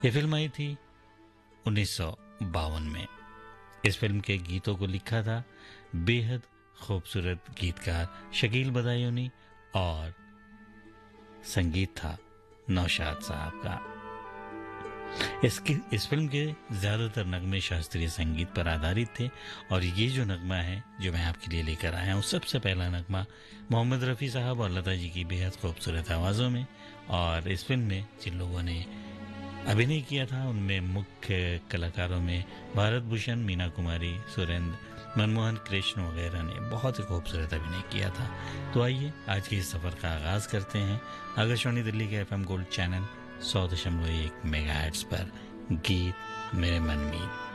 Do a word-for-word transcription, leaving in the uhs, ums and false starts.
ये फिल्म आई थी उन्नीस सौ बावन में। इस फिल्म के गीतों को लिखा था बेहद खूबसूरत गीतकार शकील बदायूनी और संगीत था नौशाद साहब का। इसकी इस फिल्म के ज़्यादातर नगमे शास्त्रीय संगीत पर आधारित थे और ये जो नगमा है जो मैं आपके लिए लेकर आया हूँ, सबसे पहला नगमा मोहम्मद रफ़ी साहब और लता जी की बेहद खूबसूरत आवाज़ों में। और इस फिल्म में जिन लोगों ने अभिनय किया था उनमें मुख्य कलाकारों में भारत भूषण, मीना कुमारी, सुरेंद्र, मनमोहन कृष्ण वगैरह ने बहुत ही खूबसूरत अभिनय किया था। तो आइए आज के इस सफ़र का आगाज़ करते हैं आकाशवाणी दिल्ली के एफ एम गोल्ड चैनल सौ दशमलव एक मेगा हर्ट्ज़ पर गीत मेरे मन में।